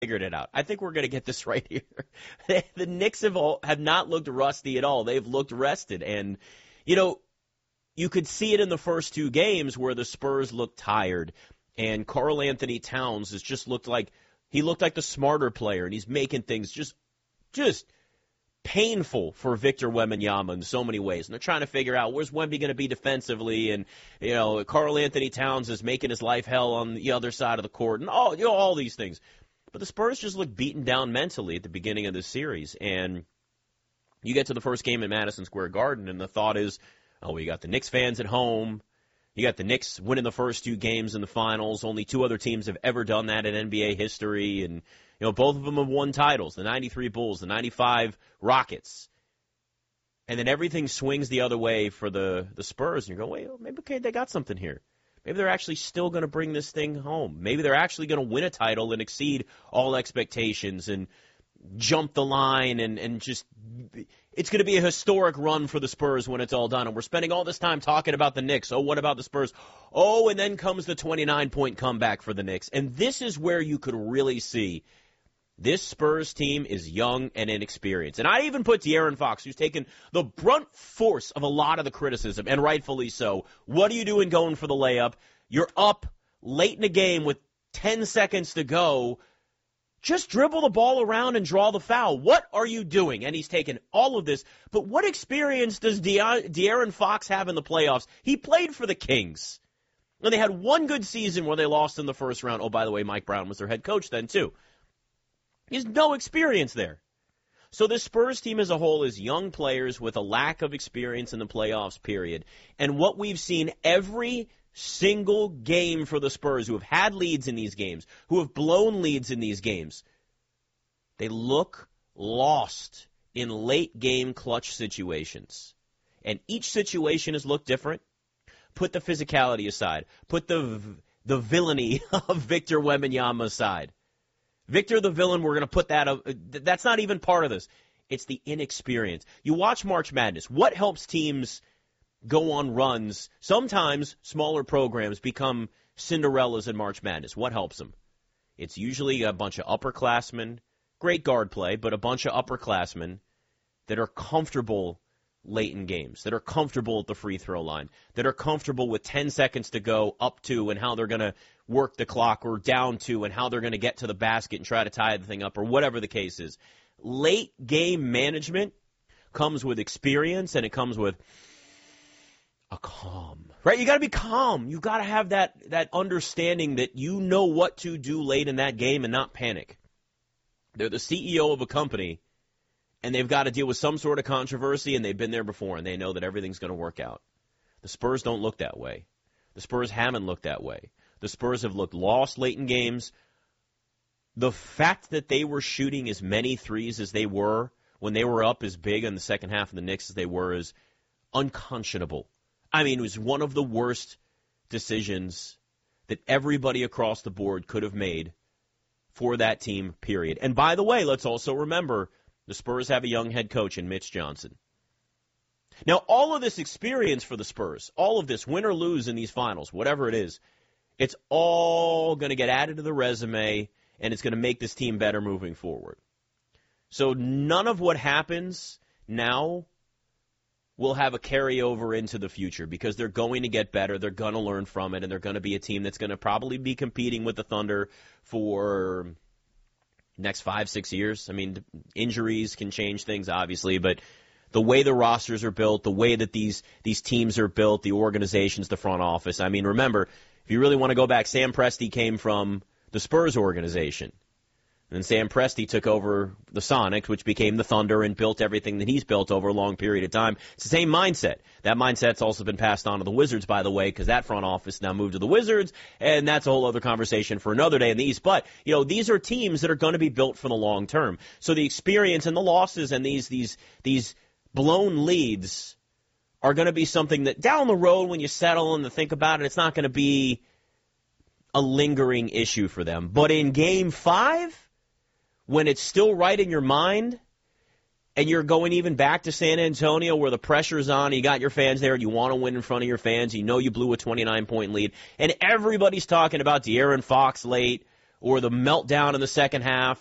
figured it out. I think we're going to get this right here. The Knicks have not looked rusty at all. They've looked rested. And, you could see it in the first two games where the Spurs looked tired. And Karl Anthony Towns has just looked like the smarter player. And he's making things just painful for Victor Wembanyama in so many ways. And they're trying to figure out where's Wemby going to be defensively. And, Karl Anthony Towns is making his life hell on the other side of the court. And all these things. But the Spurs just look beaten down mentally at the beginning of this series. And you get to the first game at Madison Square Garden, and the thought is, you got the Knicks fans at home. You got the Knicks winning the first two games in the finals. Only two other teams have ever done that in NBA history. And, both of them have won titles, the 93 Bulls, the 95 Rockets. And then everything swings the other way for the Spurs. And you go, maybe they got something here. Maybe they're actually still going to bring this thing home. Maybe they're actually going to win a title and exceed all expectations and jump the line and just – it's going to be a historic run for the Spurs when it's all done. And we're spending all this time talking about the Knicks. Oh, what about the Spurs? Oh, and then comes the 29-point comeback for the Knicks. And this is where you could really see this Spurs team is young and inexperienced. And I even put De'Aaron Fox, who's taken the brunt force of a lot of the criticism, and rightfully so. What are you doing going for the layup? You're up late in the game with 10 seconds to go. Just dribble the ball around and draw the foul. What are you doing? And he's taken all of this. But what experience does De'Aaron Fox have in the playoffs? He played for the Kings. And they had one good season where they lost in the first round. Oh, by the way, Mike Brown was their head coach then, too. He has no experience there. So this Spurs team as a whole is young players with a lack of experience in the playoffs, period. And what we've seen every single game for the Spurs, who have had leads in these games, who have blown leads in these games, they look lost in late-game clutch situations. And each situation has looked different. Put the physicality aside. Put the villainy of Victor Wembanyama aside. Victor the villain, we're going to put that up. That's not even part of this. It's the inexperience. You watch March Madness. What helps teams go on runs? Sometimes smaller programs become Cinderellas in March Madness. What helps them? It's usually a bunch of upperclassmen, great guard play, but a bunch of upperclassmen that are comfortable late in games, that are comfortable at the free throw line, that are comfortable with 10 seconds to go up to and how they're going to work the clock, or down to and how they're going to get to the basket and try to tie the thing up, or whatever the case is. Late game management comes with experience, and it comes with a calm, right? You got to be calm. You got to have that understanding that you know what to do late in that game and not panic. They're the CEO of a company, and they've got to deal with some sort of controversy, and they've been there before, and they know that everything's going to work out. The Spurs don't look that way. The Spurs haven't looked that way. The Spurs have looked lost late in games. The fact that they were shooting as many threes as they were when they were up as big in the second half of the Knicks as they were is unconscionable. I mean, it was one of the worst decisions that everybody across the board could have made for that team, period. And by the way, let's also remember, the Spurs have a young head coach in Mitch Johnson. Now, all of this experience for the Spurs, all of this, win or lose in these finals, whatever it is, it's all going to get added to the resume, and it's going to make this team better moving forward. So none of what happens now will have a carryover into the future, because they're going to get better, they're going to learn from it, and they're going to be a team that's going to probably be competing with the Thunder for next 5-6 years. I mean, injuries can change things, obviously, but the way the rosters are built, the way that these teams are built, the organizations, the front office. I mean, remember, if you really want to go back, Sam Presti came from the Spurs organization. And Sam Presti took over the Sonics, which became the Thunder, and built everything that he's built over a long period of time. It's the same mindset. That mindset's also been passed on to the Wizards, by the way, because that front office now moved to the Wizards, and that's a whole other conversation for another day in the East. But, these are teams that are going to be built for the long term. So the experience and the losses and these blown leads are going to be something that down the road, when you settle and think about it, it's not going to be a lingering issue for them. But in Game 5, when it's still right in your mind, and you're going even back to San Antonio where the pressure's on, you got your fans there, and you want to win in front of your fans, you know you blew a 29-point lead, and everybody's talking about De'Aaron Fox late, or the meltdown in the second half,